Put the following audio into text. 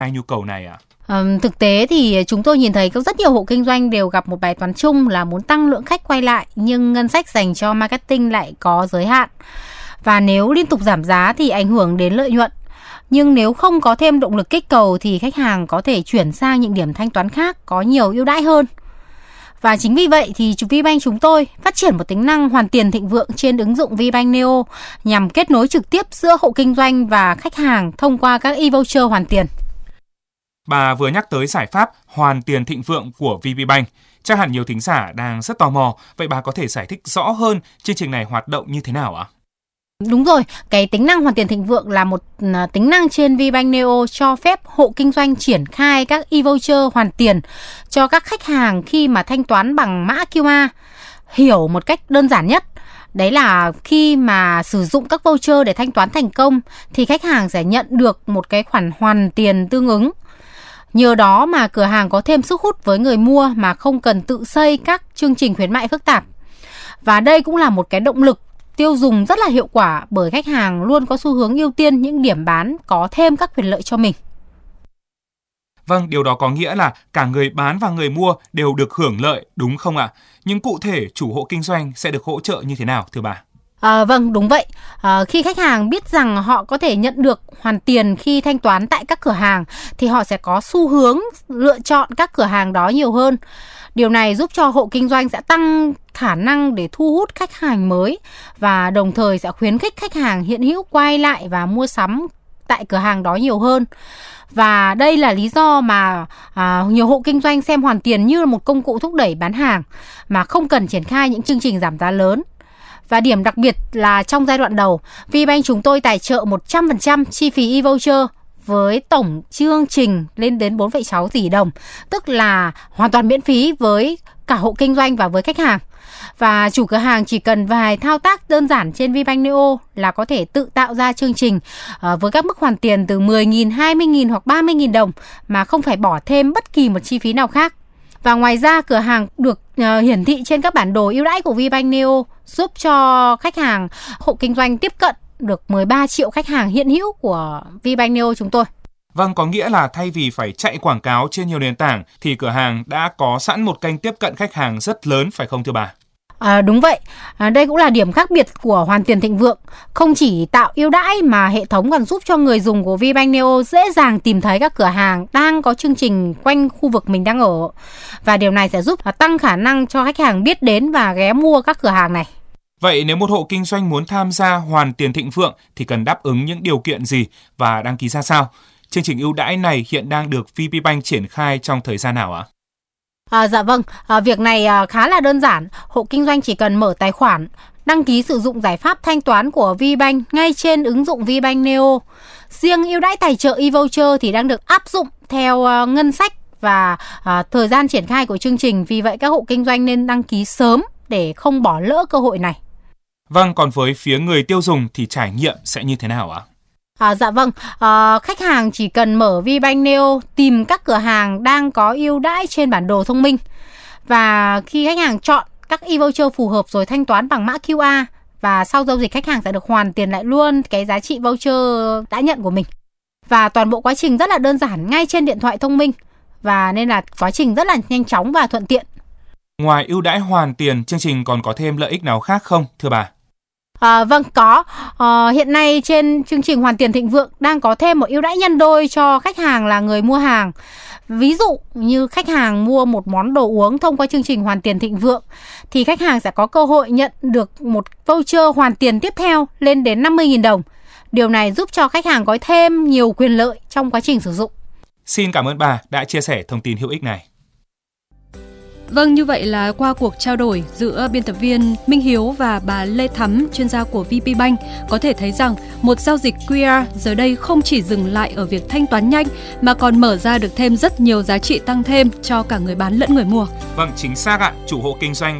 hai nhu cầu này ạ? Thực tế thì chúng tôi nhìn thấy có rất nhiều hộ kinh doanh đều gặp một bài toán chung là muốn tăng lượng khách quay lại, nhưng ngân sách dành cho marketing lại có giới hạn. Và nếu liên tục giảm giá thì ảnh hưởng đến lợi nhuận. Nhưng nếu không có thêm động lực kích cầu thì khách hàng có thể chuyển sang những điểm thanh toán khác có nhiều ưu đãi hơn. Và chính vì vậy thì VBank chúng tôi phát triển một tính năng hoàn tiền thịnh vượng trên ứng dụng VBank Neo nhằm kết nối trực tiếp giữa hộ kinh doanh và khách hàng thông qua các e-voucher hoàn tiền. Bà vừa nhắc tới giải pháp hoàn tiền thịnh vượng của VPBank. Chắc hẳn nhiều thính giả đang rất tò mò, vậy bà có thể giải thích rõ hơn chương trình này hoạt động như thế nào ạ? Đúng rồi, cái tính năng hoàn tiền thịnh vượng là một tính năng trên VBank Neo cho phép hộ kinh doanh triển khai các e-voucher hoàn tiền cho các khách hàng khi mà thanh toán bằng mã QR. Hiểu một cách đơn giản nhất, đấy là khi mà sử dụng các voucher để thanh toán thành công thì khách hàng sẽ nhận được một cái khoản hoàn tiền tương ứng. Nhờ đó mà cửa hàng có thêm sức hút với người mua mà không cần tự xây các chương trình khuyến mại phức tạp. Và đây cũng là một cái động lực tiêu dùng rất là hiệu quả bởi khách hàng luôn có xu hướng ưu tiên những điểm bán có thêm các quyền lợi cho mình. Vâng, điều đó có nghĩa là cả người bán và người mua đều được hưởng lợi, đúng không ạ? Nhưng cụ thể chủ hộ kinh doanh sẽ được hỗ trợ như thế nào thưa bà? Vâng, đúng vậy. Khi khách hàng biết rằng họ có thể nhận được hoàn tiền khi thanh toán tại các cửa hàng thì họ sẽ có xu hướng lựa chọn các cửa hàng đó nhiều hơn. Điều này giúp cho hộ kinh doanh sẽ tăng khả năng để thu hút khách hàng mới và đồng thời sẽ khuyến khích khách hàng hiện hữu quay lại và mua sắm tại cửa hàng đó nhiều hơn. Và đây là lý do mà nhiều hộ kinh doanh xem hoàn tiền như là một công cụ thúc đẩy bán hàng mà không cần triển khai những chương trình giảm giá lớn. Và điểm đặc biệt là trong giai đoạn đầu, VBank chúng tôi tài trợ 100% chi phí e-voucher với tổng chương trình lên đến 4,6 tỷ đồng, tức là hoàn toàn miễn phí với cả hộ kinh doanh và với khách hàng. Và chủ cửa hàng chỉ cần vài thao tác đơn giản trên VBank Neo là có thể tự tạo ra chương trình với các mức hoàn tiền từ 10.000, 20.000 hoặc 30.000 đồng mà không phải bỏ thêm bất kỳ một chi phí nào khác. Và ngoài ra cửa hàng được hiển thị trên các bản đồ ưu đãi của VBank Neo giúp cho khách hàng hộ kinh doanh tiếp cận được 13 triệu khách hàng hiện hữu của VBank Neo chúng tôi. Vâng, có nghĩa là thay vì phải chạy quảng cáo trên nhiều nền tảng thì cửa hàng đã có sẵn một kênh tiếp cận khách hàng rất lớn phải không thưa bà? Đúng vậy, đây cũng là điểm khác biệt của hoàn tiền thịnh vượng. Không chỉ tạo ưu đãi mà hệ thống còn giúp cho người dùng của VBank Neo dễ dàng tìm thấy các cửa hàng đang có chương trình quanh khu vực mình đang ở. Và điều này sẽ giúp tăng khả năng cho khách hàng biết đến và ghé mua các cửa hàng này. Vậy nếu một hộ kinh doanh muốn tham gia hoàn tiền thịnh vượng thì cần đáp ứng những điều kiện gì và đăng ký ra sao? Chương trình ưu đãi này hiện đang được VPBank triển khai trong thời gian nào ạ? Dạ vâng, việc này khá là đơn giản. Hộ kinh doanh chỉ cần mở tài khoản, đăng ký sử dụng giải pháp thanh toán của VBank ngay trên ứng dụng VBank Neo. Riêng ưu đãi tài trợ e-voucher thì đang được áp dụng theo ngân sách và thời gian triển khai của chương trình. Vì vậy các hộ kinh doanh nên đăng ký sớm để không bỏ lỡ cơ hội này. Vâng, còn với phía người tiêu dùng thì trải nghiệm sẽ như thế nào ạ? Dạ vâng, khách hàng chỉ cần mở VBank Neo, tìm các cửa hàng đang có ưu đãi trên bản đồ thông minh. Và khi khách hàng chọn các e-voucher phù hợp rồi thanh toán bằng mã QR. Và sau giao dịch khách hàng sẽ được hoàn tiền lại luôn cái giá trị voucher đã nhận của mình. Và toàn bộ quá trình rất là đơn giản ngay trên điện thoại thông minh. Và nên là quá trình rất là nhanh chóng và thuận tiện. Ngoài ưu đãi hoàn tiền, chương trình còn có thêm lợi ích nào khác không thưa bà? Vâng, có. Hiện nay trên chương trình hoàn tiền thịnh vượng đang có thêm một ưu đãi nhân đôi cho khách hàng là người mua hàng. Ví dụ như khách hàng mua một món đồ uống thông qua chương trình hoàn tiền thịnh vượng thì khách hàng sẽ có cơ hội nhận được một voucher hoàn tiền tiếp theo lên đến 50.000 đồng. Điều này giúp cho khách hàng có thêm nhiều quyền lợi trong quá trình sử dụng. Xin cảm ơn bà đã chia sẻ thông tin hữu ích này. Vâng, như vậy là qua cuộc trao đổi giữa biên tập viên Minh Hiếu và bà Lê Thắm, chuyên gia của VPBank, có thể thấy rằng một giao dịch QR giờ đây không chỉ dừng lại ở việc thanh toán nhanh mà còn mở ra được thêm rất nhiều giá trị tăng thêm cho cả người bán lẫn người mua. Vâng, chính xác ạ. Chủ hộ kinh doanh